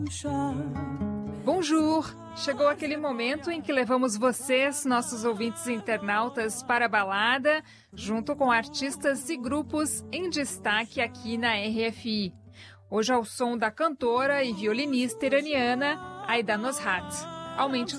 Bonjour! Chegou aquele momento em que levamos vocês, nossos ouvintes internautas, para a balada, junto com artistas e grupos em destaque aqui na RFI. Hoje ao som da cantora e violinista iraniana Aida Nosrat. Aumente o